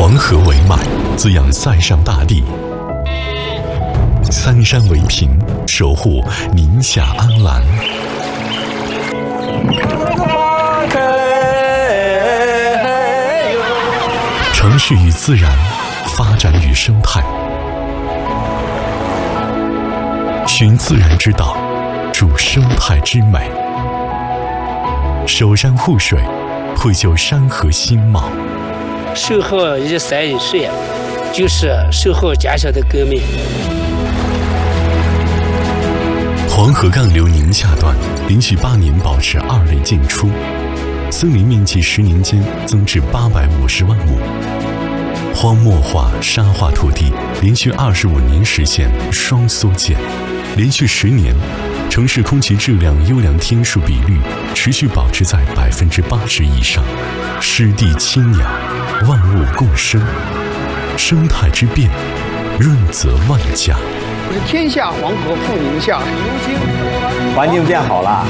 黄河为脉，滋养塞上大地；三山为屏，守护宁夏安澜。城市与自然，发展与生态，寻自然之道，筑生态之美。守山护水，绘就山河新貌。 守好一山一水，就是守好家乡的革命。 黄河干流宁夏段连续8年保持2类建出，森林面积10年间增至850万亩，荒漠化、沙化土地连续25年实现双缩减，连续10年，城市空气质量优良天数比率持续保持在80%以上，湿地清雅，万物共生，生态之变，润泽万家。 是天下黄河赴宁夏， 环境变好了，